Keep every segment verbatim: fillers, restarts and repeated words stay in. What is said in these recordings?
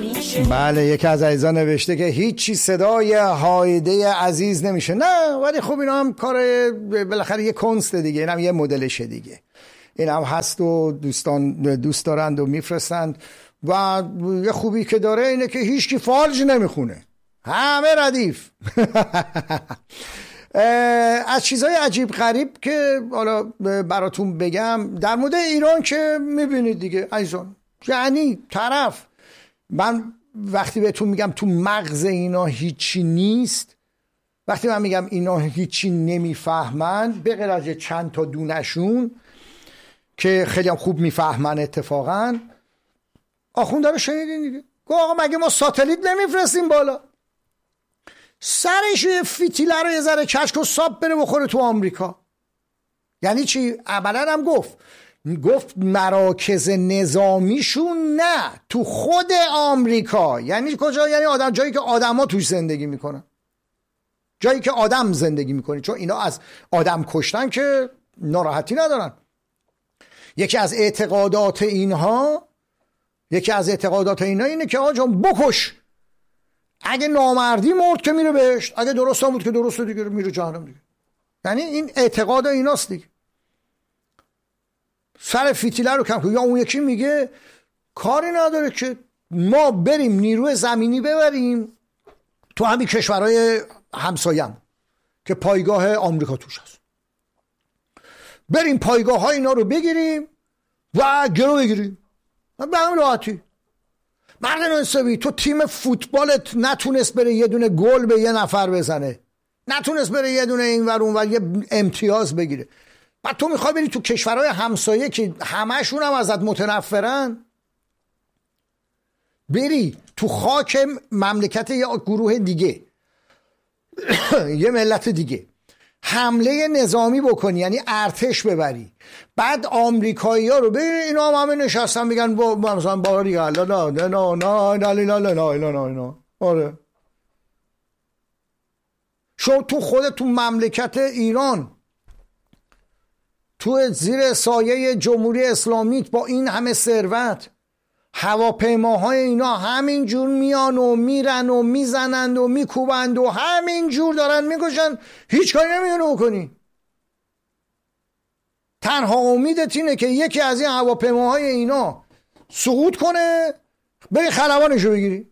همیشه. بله، یکی از عزیزان نوشته که هیچی صدای هایده عزیز نمیشه. نه ولی خب اینا هم کار بالاخره یه کنست دیگه، این هم یه مدلشه دیگه، این هم هست و دوستان دوست دارند و میفرستند. و یه خوبی که داره اینه که هیچکی فالج نمیخونه، همه ردیف. از چیزهای عجیب غریب که حالا براتون بگم در مورد ایران که میبینید دیگه عزیزان، یعنی طرف، من وقتی بهتون میگم تو مغز اینا هیچی نیست، وقتی من میگم اینا هیچی نمیفهمن به غیر از چند تا دونشون که خیلی هم خوب میفهمن اتفاقا. آخونده رو شنیدین دیگه، گو آقا مگه ما ساتلیت نمیفرستیم بالا؟ سرش یه فیتیله رو یه ذره کشک و ساب بره بخوره تو آمریکا. یعنی چی؟ اولا هم گفت گفت مراکز نظامیشون نه، تو خود آمریکا. یعنی کجا؟ یعنی آدم جایی که آدما توش زندگی میکنن، جایی که آدم زندگی میکنه، چون اینا از آدم کشتن که ناراحتی ندارن. یکی از اعتقادات اینها یکی از اعتقادات اینا اینه که آقا جان بکش، اگه نامردی مرد که میره بهشت، اگه درست هم بود که درسته دیگه میره جهنم دیگه. یعنی این اعتقاد ایناست دیگه. سر فیتیله رو کم کن. یا اون یکی میگه کاری نداره که ما بریم نیروی زمینی ببریم تو همین کشورهای همسایم که پایگاه آمریکا توش هست، بریم پایگاه های اینا رو بگیریم و گرو بگیریم به همین راحتی. مرد نصبی، تو تیم فوتبالت نتونست بره یه دونه گل به یه نفر بزنه، نتونست بره یه دونه این ور اون ور یه امتیاز بگیره، بعد تو میخوای بری تو کشورهای همسایه که همشون هم ازت متنفرن، بری تو خاک مملکت یه گروه دیگه یه ملت دیگه حمله نظامی بکنی، یعنی ارتش ببری، بعد آمریکایی ها رو ببین اینا هم همه نشستن میگن با مثلا باری لا لا لا لا لا لا لا لا لا لا. آره شو تو خود تو مملکت ایران تو زیر سایه جمهوری اسلامی با این همه ثروت، هواپیماهای اینا همین جور میان و میرن و میزنند و میکوبند و همین جور دارن میکشن، هیچ کاری نمیتونی بکنی. تنها امیدت اینه که یکی از این هواپیماهای اینا سقوط کنه بری خلبانشو بگیری،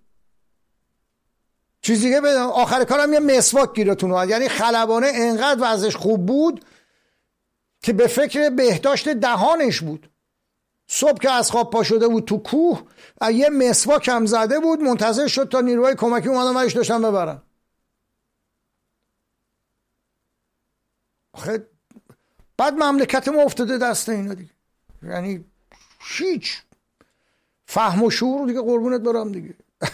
چیز دیگه بدم. آخر کارم یه مسواک گیرتون اومد. یعنی خلبانه انقدر وضعش خوب بود که به فکر بهداشت دهانش بود. صبح که از خواب پا شده بود تو کوه یه مسواک هم زده بود، منتظر شد تا نیروهای کمکی اومدن ورش داشتن ببرن. آخه بعد مملکت ما افتاده دست اینا دیگه. یعنی هیچ فهم و شعور دیگه قربونت برم دیگه.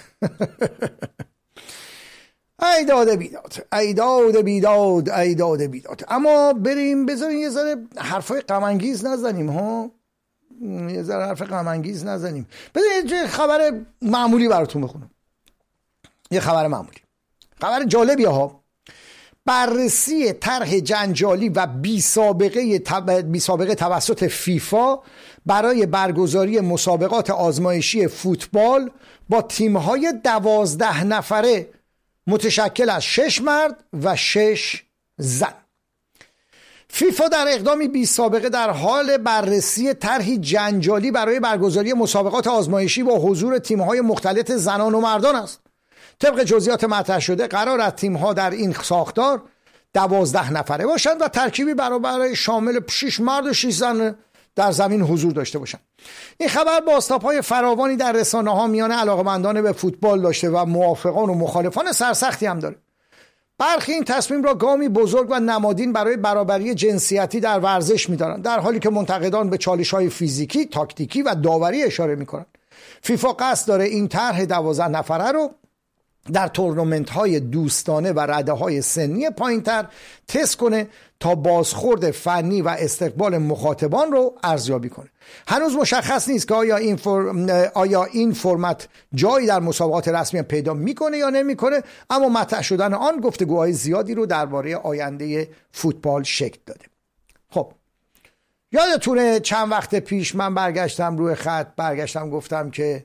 ای داده بیداد ای داده بیداد ای داده بیداد. اما بریم بذاریم یه ذره حرفای غم انگیز نزنیم ها، یه ذره حرف غم انگیز نزنیم. بذارید یه خبر معمولی براتون بخونم، یه خبر معمولی، خبر جالبیه ها. بررسی طرح جنجالی و بی سابقه بی سابقه توسط فیفا برای برگزاری مسابقات آزمایشی فوتبال با تیم‌های دوازده نفره متشکل از شش مرد و شش زن. فیفا در اقدامی بی سابقه در حال بررسی طرحی جنجالی برای برگزاری مسابقات آزمایشی با حضور تیم‌های مختلط زنان و مردان است. طبق جزئیات مطرح شده قرار است تیم‌ها در این ساختار دوازده نفره باشند و ترکیبی برابر شامل شش مرد و شش زن در زمین حضور داشته باشند. این خبر بازتاب‌های فراوانی در رسانه‌ها میان علاقه‌مندان به فوتبال داشته و موافقان و مخالفان سرسختی هم داره. برخی این تصمیم را گامی بزرگ و نمادین برای برابری جنسیتی در ورزش می‌دانند، در حالی که منتقدان به چالش‌های فیزیکی، تاکتیکی و داوری اشاره می‌کنند. فیفا قصد داره این طرح دوازده نفره رو در تورنمنت‌های دوستانه و رده‌های سنی پایین‌تر تست کنه تا بازخورد فنی و استقبال مخاطبان رو ارزیابی کنه. هنوز مشخص نیست که آیا این فرم... آیا این فرمت جایی در مسابقات رسمی پیدا میکنه یا نمیکنه، اما مطرح شدن آن گفتگوهای زیادی رو درباره آینده فوتبال شکل داده. خب یادتونه چند وقت پیش من برگشتم روی خط برگشتم گفتم که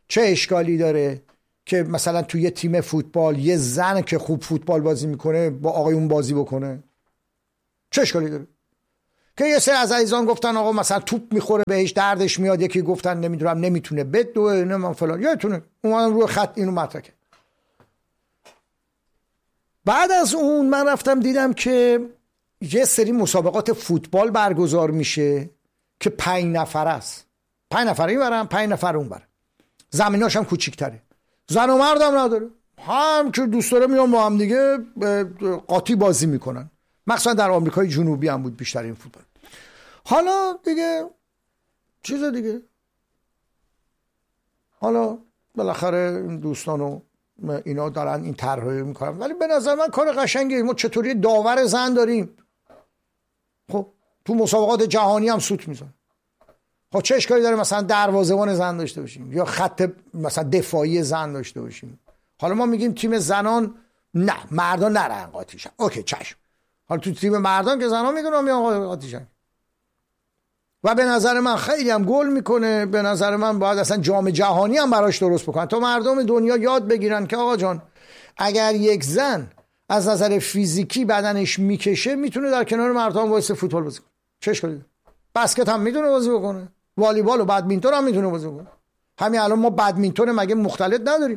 چه اشکالی داره که مثلا توی یه تیم فوتبال یه زن که خوب فوتبال بازی میکنه با آقایون بازی بکنه؟ چه اشکالی داره؟ که یه سری از عزیزان گفتن آقا مثلا توپ میخوره بهش دردش میاد، یکی گفتن نمیدونم نمیتونه بدوه نه من فلان، یادتونه اومدن روی خط اینو مطرح کرد. بعد از اون من رفتم دیدم که یه سری مسابقات فوتبال برگزار میشه که پنج نفر است، پنج نفر این برن پنج نفر اون برن، زمیناش هم کوچیک‌تره، زن و مرد هم نداره، هم که دوست داره میان با هم دیگه قاطی بازی میکنن. مخصوصا در آمریکای جنوبی هم بود بیشتر این فوتبال. حالا دیگه چیز دیگه، حالا بالاخره دوستانو اینا دارن این طرحو میکنن، ولی به نظر من کار قشنگه. ما چطوری داور زن داریم، خب تو مسابقات جهانی هم سوت میزن، خب چه اشکالی داره مثلا دروازه‌بان زن داشته باشیم یا خط مثلا دفاعی زن داشته باشیم؟ حالا ما میگیم تیم زنان نه مردان نرن قاطیشن، اوکی چشم. حالا تو تیم مردان که زنان میدونم یا قاطیشن و به نظر من خیلی هم گل میکنه. به نظر من باید اصلا جام جهانی هم براش درست بکنن تا مردم دنیا یاد بگیرن که آقا جان اگر یک زن از نظر فیزیکی بدنش میکشه میتونه در کنار مردان وایس فوتبال بازی کنه. چه اشکالی داره؟ بسکت هم میتونه بازی بکنه، والیبال و بدمینتون هم میتونه بازی بکنه. همین الان ما بدمینتون مگه مختلط نداریم؟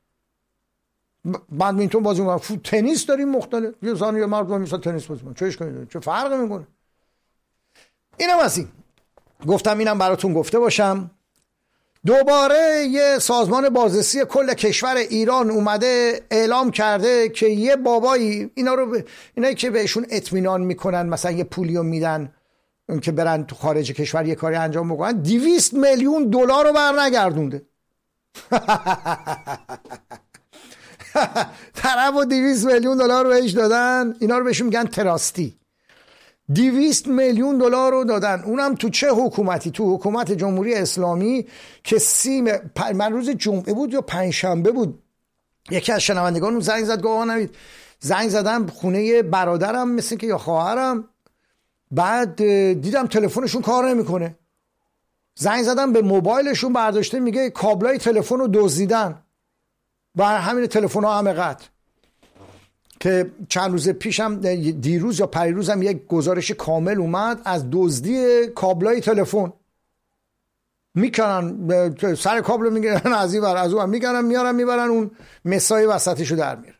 بدمینتون بازی میکنن، فوت تنیس داریم مختلط، یه زن یا مرد مثلا تنیس بازی میکنن، چه اشکالی داره؟ چه فرقی میکنه؟ اینم از گفتم اینم براتون گفته باشم. دوباره یه سازمان بازرسی کل کشور ایران اومده اعلام کرده که یه بابایی اینا رو ب... اینایی که بهشون اطمینان میکنن مثلا یه پولیو میدن که برن تو خارج کشور یه کاری انجام بکنن، دویست میلیون دلار رو برنگردونده. طرف و دویست میلیون دلار رو بهش دادن، اینا رو بهشون میگن تراستی. دویست میلیون دلار رو دادن، اونم تو چه حکومتی؟ تو حکومت جمهوری اسلامی که سیم من روز جمعه بود یا پنجشنبه بود یکی از شنوندگان اون زنگ زد، گفت نوید زنگ زدم خونه برادرم مثل که یا خواهرم، بعد دیدم تلفنشون کار نمیکنه، زنگ زدم به موبایلشون برداشته میگه کابلای تلفن رو دزدیدن و همین تلفن ها همه قطع. که چند روز پیشم دیروز یا پریروز هم یک گزارش کامل اومد از دزدی کابلای تلفن، میکنن سر کابل میگیرن از این ور از اون میکنن میارن میبرن اون مسای وسطشو در میره.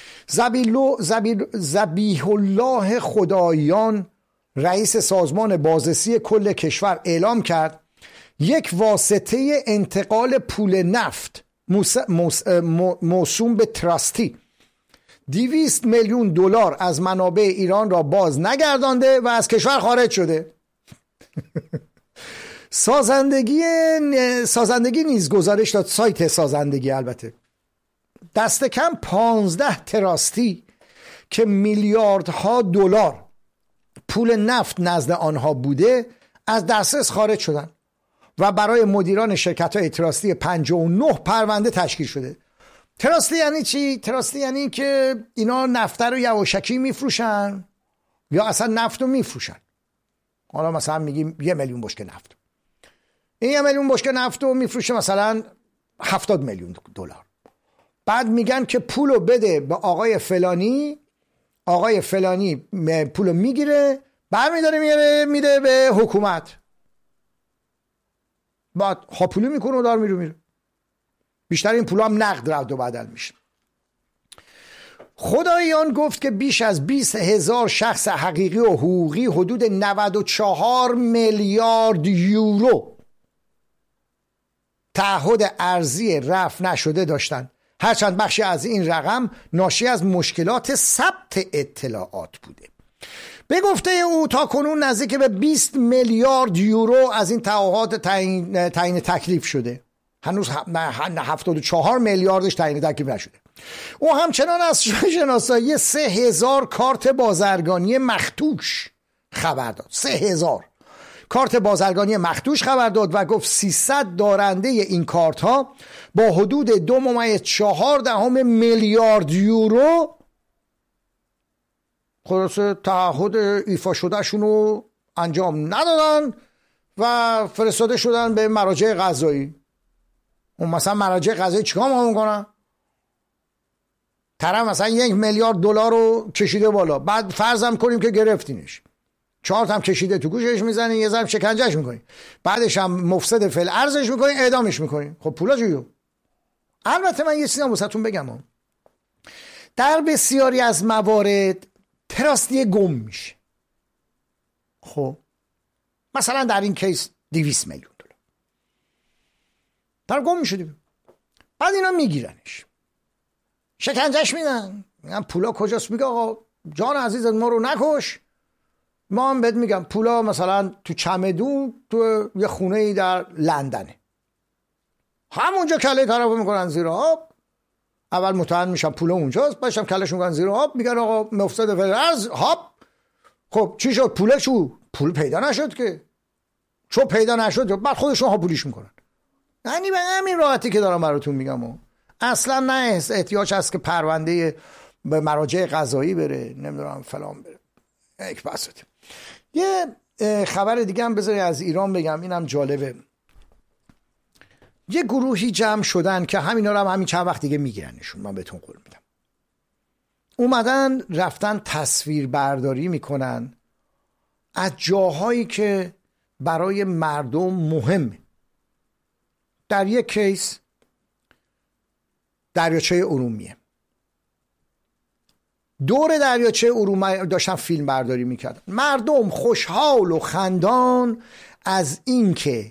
ذبیح الله خداییان رئیس سازمان بازرسی کل کشور اعلام کرد یک واسطه انتقال پول نفت موسوم به تراستی دویست میلیون دلار از منابع ایران را باز نگردانده و از کشور خارج شده. سازندگی سازندگی نیز گزارش داد، سایت سازندگی البته، دست کم پانزده تراستی که میلیاردها دلار پول نفت نزد آنها بوده از دسترس خارج شدن و برای مدیران شرکت‌های تراستی پنجاه و نه پرونده تشکیل شده. تراستی یعنی چی؟ تراستی یعنی که اینا نفت رو یواشکی میفروشن یا اصلا نفت رو میفروشن. حالا مثلا میگیم یه میلیون بشکه نفت، این یه میلیون بشکه نفت رو میفروشه مثلا هفتاد میلیون دلار، بعد میگن که پولو بده به آقای فلانی، آقای فلانی پولو میگیره برمیداره میاره میده به حکومت، بعد هاپولو میکنه و دار میره میره. بیشتر این پول هم نقد رد و بدل میشه. خداییان گفت که بیش از بیست هزار شخص حقیقی و حقوقی حدود نود و چهار میلیارد یورو تعهد ارزی رفع نشده داشتند، هرچند بخشی از این رقم ناشی از مشکلات ثبت اطلاعات بوده. به گفته او تا کنون نزدیک به بیست میلیارد یورو از این تعهدات تعیین تعیین تکلیف شده، هنوز هفتاد و چهار میلیاردش تعیین تکلیف نشده. او همچنان از شناسایی سه هزار کارت بازرگانی مخدوش خبر داد. سه هزار کارت بازرگانی مخدوش خبر داد و گفت سیصد دارنده این کارت ها با حدود دو ممیز چهار دهم میلیارد یورو خلاصه تعهد ایفا شده شونو انجام ندادن و فرستاده شدن به مراجع قضایی. اون مثلا مراجع قضایی چیکار ما میکنن؟ طرف مثلا یک میلیارد دلار رو کشیده بالا، بعد فرضم کنیم که گرفتینش، چهار تا هم کشیده تو گوشش میزنین، یه ذره شکنجهش میکنین، بعدش هم مفسد فعل ارزش میکنین، اعدامش میکنین. خب پولا چیو؟ البته من یه چیزی هم واسهتون بگم هم. در بسیاری از موارد تراستیه گم میشه. خب مثلا در این کیس دویست میلیون دلار در گم میشه دیگه. بعد اینا میگیرنش، شکنجهش میدن، میگن پولا کجاست؟ میگه آقا جان عزیز ما رو نکش، ما هم بهت میگم پولا مثلا تو چمدون تو یه خونه ای در لندنه. همونجا کله طرفو میکنن زیر آب، اول متهم میشن پولا اونجاست، بعدش هم کلهش میکنن زیر آب، میگن آقا مفسد فرض هاپ. خب چی شد؟ پوله شو پول پیدا نشد که، چون پیدا نشد بعد خودشون ها پولیش میکنن. یعنی به همین راحتی که دارم براتون میگم و اصلا نه احتیاج هست که پرونده به مراجع قضایی بره، نمیدونم فلان بره. یک بساطه. یه خبر دیگه هم بذاری از ایران بگم، اینم جالبه. یه گروهی جمع شدن که همینا رو هم همین چند وقت دیگه میگیرنشون، من بهتون قول میدم. اومدن رفتن تصویر برداری میکنن از جاهایی که برای مردم مهمه. در یک کیس دریاچه ارومیه، دور دریاچه ارومیه داشتن فیلم برداری میکردن. مردم خوشحال و خندان از اینکه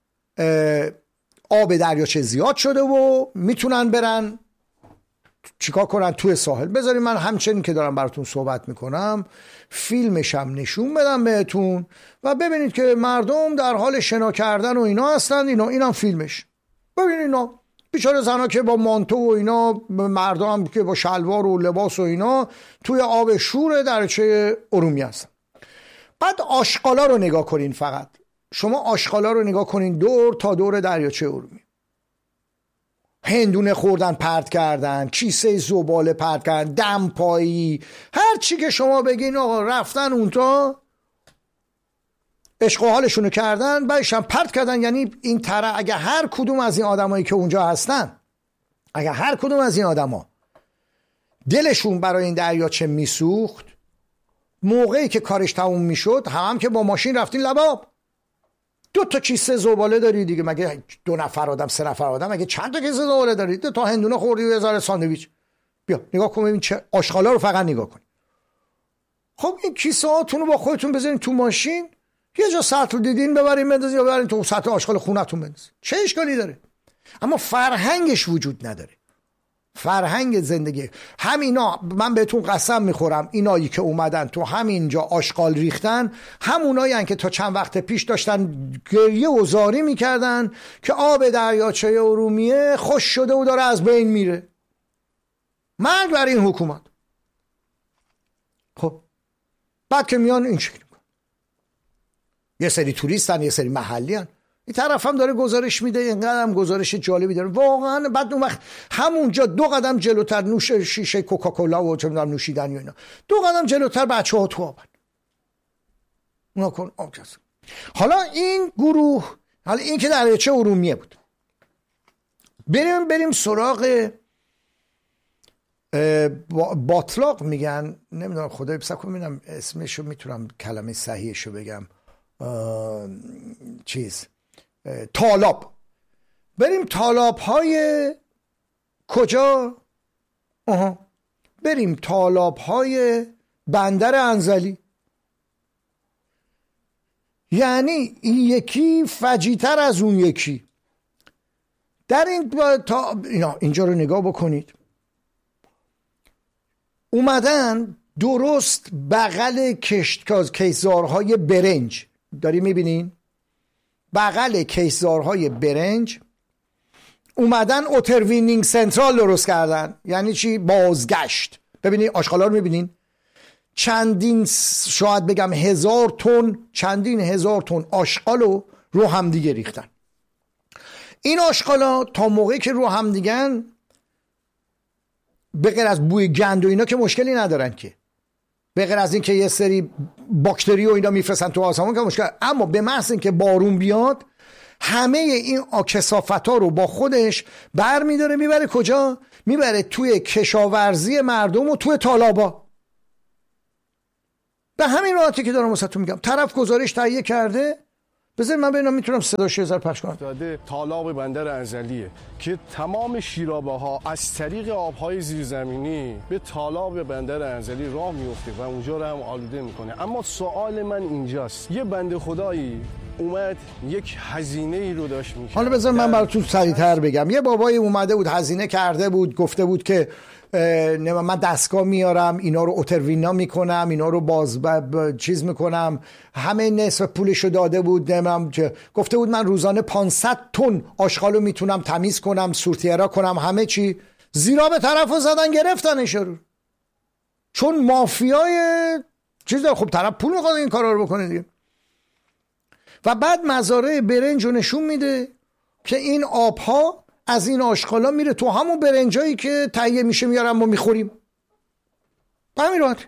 آب دریاچه زیاد شده و میتونن برن چیکار کنن توی ساحل. بذارید من همچنین که دارم براتون صحبت میکنم فیلمش هم نشون بدم بهتون و ببینید که مردم در حال شنا کردن و اینا هستن. اینا اینم فیلمش. ببینید اینا بیچاره زنا که با مانتو و اینا، مردم که با شلوار و لباس و اینا توی آب شور دریاچه ارومیه هستن. بعد آشغالا رو نگاه کنین، فقط شما آشغالا رو نگاه کنین دور تا دور دریاچه ارومیه. هندونه خوردن پرت کردن، کیسه زباله پرت کردن، دمپایی، هر چی که شما بگین آقا رفتن اونجا عشق و حالشونو کردن، بعدش هم پرت کردن. یعنی این طرح اگه هر کدوم از این آدمایی که اونجا هستن، اگه هر کدوم از این آدما دلشون برای این دریاچه میسوخت، موقعی که کارش تموم میشد هم, هم که با ماشین رفتین لباب، دو تا کیسه زباله داری دیگه، مگه دو نفر آدم سه نفر آدم مگه چند تا کیسه زباله داری؟ دو تا هندونه خوردی و هزار ساندویچ. بیا نگاه کن ببین چه آشغالا رو فقط نگاه کن. خب این کیسه هاتون رو با خودتون بذارین تو ماشین، یه جا سطل دیدین ببرین بندازین یا ببرین تو سطل آشغال خونتون بندازین، چه اشکالی داره؟ اما فرهنگش وجود نداره. فرهنگ زندگی همینا، من بهتون قسم میخورم اینایی که اومدن تو همینجا آشغال ریختن همونایی هن که تا چند وقت پیش داشتن گریه و زاری میکردن که آب دریاچه ارومیه خوش شده و داره از بین میره. مرگ بر این حکومت. خب بعد که میان این شکل میکن، یه سری توریستن یه سری محلی هن. این طرف هم داره گزارش میده، اینقدر هم گزارش جالبی داره واقعا. بعد اون وقت همونجا دو قدم جلوتر نوش شیشه کوکاکولا و چه میدونم نوشیدنی و اینا، دو قدم جلوتر بچه‌ها تو آبن. اونا کن آکس. حالا این گروه، حالا این که دریاچه ارومیه بود، بریم بریم سراغ باطلاق میگن، نمیدونم خدای بسا کنم ببینم اسمشو میتونم کلمه صحیحشو بگم، چیز تالاب. بریم تالاب های کجا؟ آها بریم تالاب های بندر انزلی. یعنی این یکی فجیتر از اون یکی. در این تا اینا اینجا رو نگاه بکنید، اومدن درست بغل کشت کیسارهای برنج، داری میبینین؟ بغل کیسارهای برنج اومدن اوتروینینگ سنترال درست کردن. یعنی چی؟ بازگشت. ببینید آشغالا رو میبینین؟ چندین شاید بگم هزار تن چندین هزار تن آشغالو رو هم دیگه ریختن. این آشغالا تا موقعی که رو هم دیگن به غیر از بوی گند و اینا که مشکلی ندارن، که به غیر از این که یه سری باکتری و اینا میفرستن تو آسمون که مشکل، اما به محض این که بارون بیاد همه این کثافت ها رو با خودش بر میداره میبره کجا؟ میبره توی کشاورزی مردم و توی تالابا. به همین راحتی که دارم واسهتون میگم. طرف گزارش تهیه کرده، بذار من ببینم میتونم صداش یه ذره پخش کنم. داده تالاب بندر انزلیه که تمام شیرابه ها از طریق آبهای زیرزمینی به تالاب بندر انزلی راه میفته و اونجا رو هم آلوده میکنه. اما سوال من اینجاست، یه بنده خدایی اومد یک هزینه ای رو داشت میکرد. حالا بذار من براتون سریع‌تر بگم. یه بابایی اومده بود هزینه کرده بود، گفته بود که من دستگاه میارم، اینا رو اوتروینا میکنم، اینا رو باز ب... چیز میکنم، همه نصف پولشو داده بود. نمیم که گفته بود من روزانه پانصد تن آشغالو میتونم تمیز کنم، سورتیرا کنم، همه چی. زیرا به طرفو زدن گرفتنش رو، چون مافیای چیز داره. خب طرف پول میخواد این کارا رو بکنه دیگه. و بعد مزارع برنج رو نشون میده که این آبها از این آشغالا میره تو همون برنجایی که تهیه میشه میارم و میخوریم. همین راحت.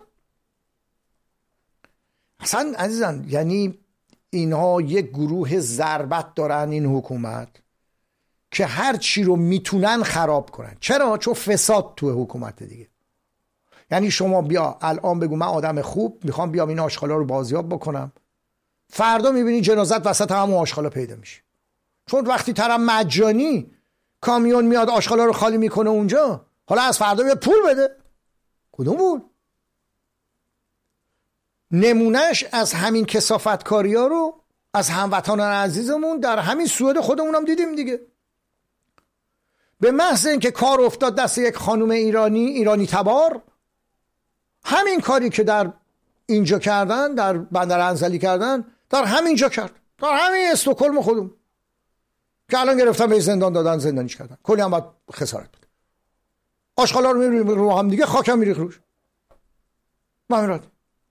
اصلا عزیزان یعنی اینها یک گروه ضربت دارن این حکومت که هر چی رو میتونن خراب کنن. چرا؟ چون فساد تو حکومت دیگه. یعنی شما بیا الان بگو من آدم خوب میخوام بیام این آشغالا رو بازیاب بکنم، فردا میبینی جنازت وسط همون آشغالا پیدا میشه. چون وقتی طرف مجانی کامیون میاد آشغالا رو خالی میکنه اونجا، حالا از فردا بیاد پول بده. کدوم پول؟ نمونهش از همین کثافتکاری ها رو از هموطنان عزیزمون در همین سوئد خودمون هم دیدیم دیگه. به محض اینکه کار افتاد دست یک خانم ایرانی ایرانی تبار، همین کاری که در اینجا کردن، در بندر انزلی کردن، در همینجا کرد، در همین استکهلم خودمون که الان گرفتن به زندان دادن، زندانیش کردن، کلی هم باید خسارت بده. آشغالا رو می‌ریزیم رو هم دیگه، خاک هم می‌ریخت روش. ممنون.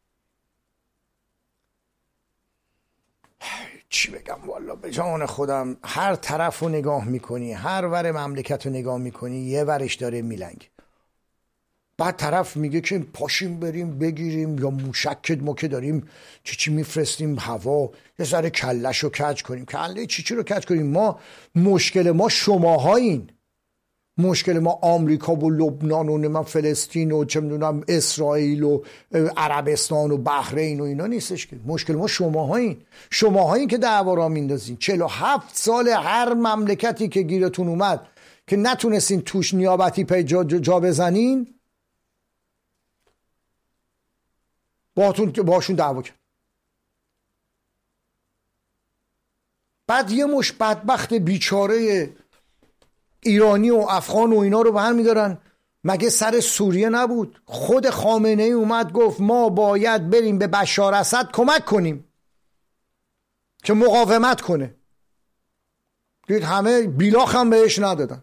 چی بگم والا، به جان خودم هر طرف رو نگاه میکنی، هر ور مملکت رو نگاه میکنی، یه ورش داره میلنگ. بعد طرف میگه که پاشیم بریم بگیریم، یا موشک ما که داریم چی چی میفرستیم هوا، یه ذره کلش رو کج کنیم. کله چی چی رو کج کنیم؟ ما مشکل ما شماهایین، مشکل ما آمریکا و لبنان و نمیدونم فلسطین و چه میدونم اسرائیل و عربستان و بحرین و اینا نیستش که. مشکل ما شماهایین، شماهایین که دعوا را میندازین. چهل و هفت سال هر مملکتی که گیرتون اومد که نتونستین توش نیابتی پی جا, جا بزنین، باهاتون باشون دعوا کرد. بعد یه مش بدبخت بیچاره ایرانی و افغان و اینا رو برمی دارن. مگه سر سوریه نبود؟ خود خامنه ای اومد گفت ما باید بریم به بشار اسد کمک کنیم که مقاومت کنه. دید همه بیلاخ هم بهش ندادن.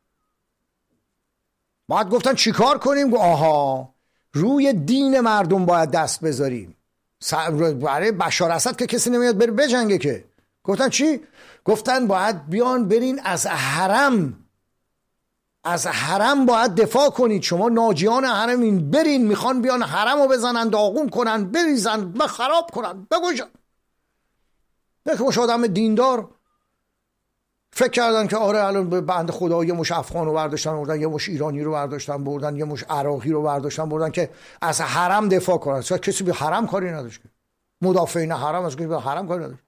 بعد گفتن چیکار کنیم؟ آها، روی دین مردم باید دست بذاریم. برای بشار اسد که کسی نمیاد بره بجنگه که. گفتن چی؟ گفتن باید بیان برین از حرم، از حرم باید دفاع کنید. شما ناجیان حرم این برین، میخوان بیان حرم رو بزنن، داغون کنن، بریزن، خراب کنن، بگوشن. یک مش آدم دیندار فکر کردن که آره الان به بند خدا یه مش افغان رو برداشتن بردن، یه مش ایرانی رو برداشتن بردن، یه مش عراقی رو برداشتن بردن که از حرم دفاع کنن. شاید کسی به حرم کاری نداشت، مدافعین حرم از کسی به حرم کاری نداشت.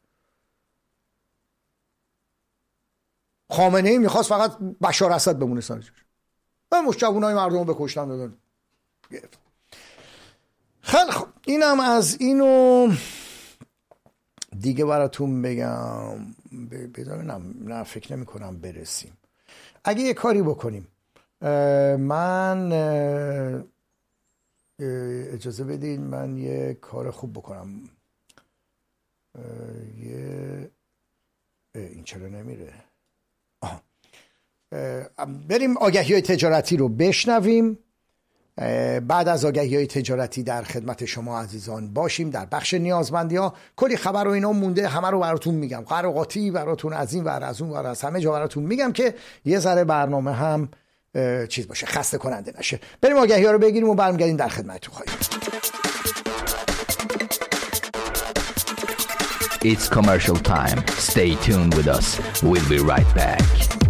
خامنه ای میخواست فقط بشار اسد بمونه سرش. و مش جوانای مردم رو بکشتن دادن. خیلی خب، اینم از اینو دیگه براتون بگم. بذارم نه فکر نمی کنم برسیم. اگه یه کاری بکنیم، من اجازه بدین من یه کار خوب بکنم. یه این چرا نمیره؟ آه. بریم آگهی های تجارتی رو بشنویم. بعد از آگهی های تجارتی در خدمت شما عزیزان باشیم. در بخش نیازمندی ها کلی خبر و اینا مونده، همه رو براتون میگم، قراقاتی براتون از این ور از اون ور از همه جا براتون میگم که یه ذره برنامه هم چیز باشه، خسته کننده نشه. بریم آگهی ها رو بگیریم و برمیگردیم در خدمتتون خواهیم. It's commercial time. Stay tuned with us. We'll be right back.